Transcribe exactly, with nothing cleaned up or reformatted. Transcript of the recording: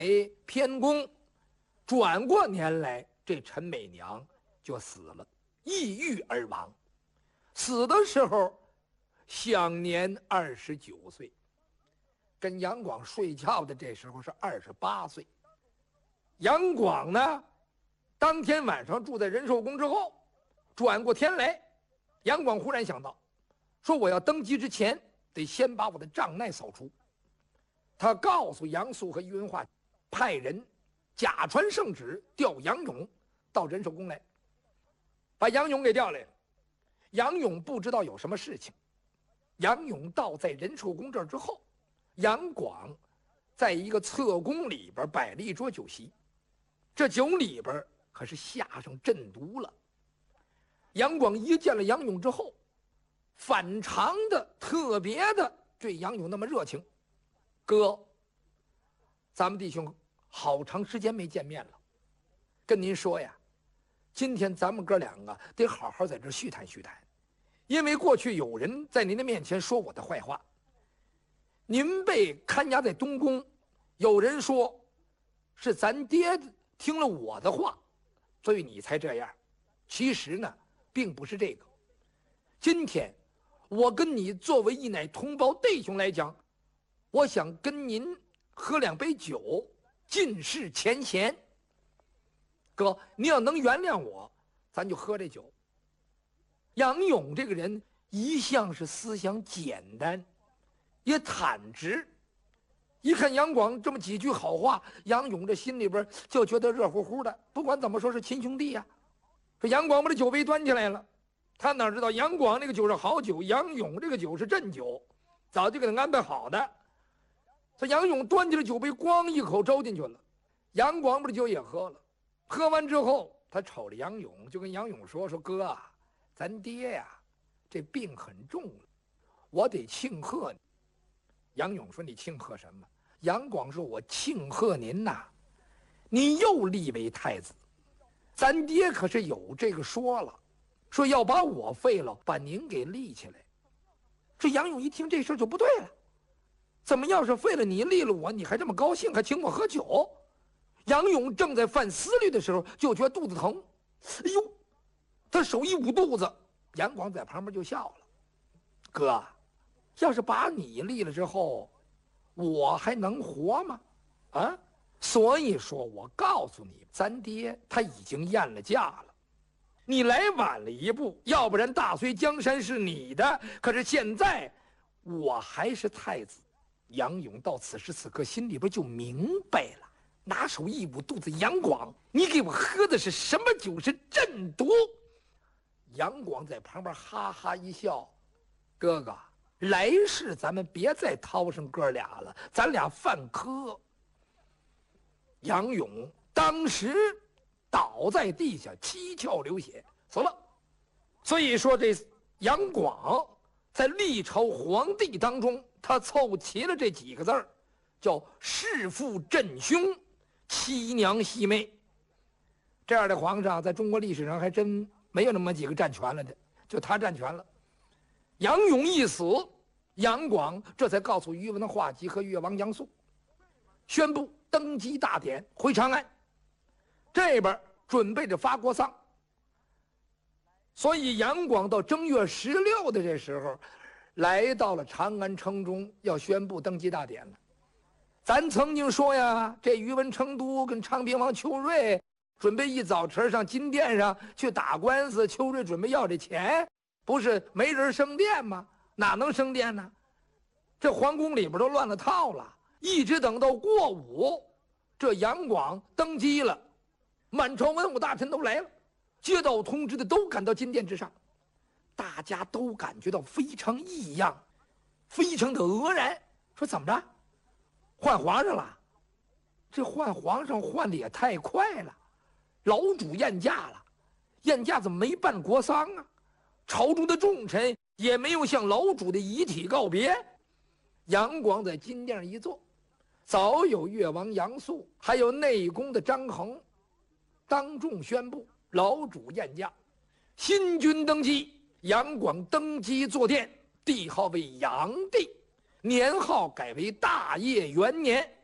偏宫，转过年来，这陈美娘就死了，抑郁而亡。死的时候享年二十九岁，跟杨广睡觉的这时候是二十八岁。杨广呢，当天晚上住在仁寿宫之后，转过天来，杨广忽然想到，说我要登基之前得先把我的障碍扫除。他告诉杨素和于文化，派人假传圣旨调杨勇到仁寿宫来，把杨勇给调来了。杨勇不知道有什么事情。杨勇到在仁寿宫这儿之后，杨广在一个侧宫里边摆了一桌酒席，这酒里边可是下上鸩毒了。杨广一见了杨勇之后，反常的特别的对杨勇那么热情。哥，咱们弟兄好长时间没见面了，跟您说呀，今天咱们哥两个得好好在这叙谈叙谈，因为过去有人在您的面前说我的坏话。您被看押在东宫，有人说是咱爹听了我的话，所以你才这样。其实呢，并不是这个。今天我跟你作为一乃同胞弟兄来讲，我想跟您喝两杯酒，尽释前嫌。哥，你要能原谅我，咱就喝这酒。杨勇这个人一向是思想简单，也坦直。一看杨广这么几句好话，杨勇这心里边就觉得热乎乎的。不管怎么说，是亲兄弟呀、啊。这杨广把这酒杯端起来了，他哪知道杨广这个酒是好酒，杨勇这个酒是鸩酒，早就给他安排好的。这杨勇端起了酒杯，咣一口周进去了。杨广把这酒也喝了，喝完之后，他瞅着杨勇，就跟杨勇说：“说哥啊，咱爹呀，这病很重了，我得庆贺你。”杨勇说：“你庆贺什么？”杨广说：“我庆贺您呐，您又立为太子。咱爹可是有这个说了，说要把我废了，把您给立起来。”这杨勇一听这事就不对了，怎么要是废了你，立了我，你还这么高兴，还请我喝酒？杨勇正在犯思虑的时候，就觉得肚子疼。哎呦，他手一捂肚子，杨广在旁边就笑了：“哥，要是把你立了之后，我还能活吗？啊，所以说我告诉你，咱爹他已经验了驾了，你来晚了一步，要不然大隋江山是你的，可是现在我还是太子。”杨勇到此时此刻心里边就明白了，拿手一捂肚子：“杨广，你给我喝的是什么酒？是鸩毒。”杨广在旁边哈哈一笑：“哥哥，来世咱们别再掏上哥俩了，咱俩犯科。”杨勇当时倒在地下，七窍流血，死了。所以说，这杨广在历朝皇帝当中，他凑齐了这几个字儿，叫弑父镇兄，妻娘媳妹。这样的皇上在中国历史上还真没有那么几个占全了的，就他占全了。杨勇一死，杨广这才告诉宇文化及和越王杨素，宣布登基大典，回长安。这边准备着发国丧，所以杨广到正月十六的这时候，来到了长安城中，要宣布登基大典了。咱曾经说呀，这宇文成都跟昌平王邱瑞准备一早晨上金殿上去打官司，邱瑞准备要这钱，不是没人升殿吗？哪能升殿呢？这皇宫里边都乱了套了，一直等到过午，这杨广登基了，满朝文武大臣都来了，接到通知的都赶到金殿之上，大家都感觉到非常异样，非常的愕然，说怎么着，换皇上了？这换皇上换的也太快了，老主验驾了，验驾怎么没办国丧啊？朝中的重臣也没有向老主的遗体告别。杨广在金殿上一坐，早有越王杨素，还有内宫的张衡，当众宣布老主验驾，新君登基。杨广登基坐殿，帝号为杨帝，年号改为大业元年。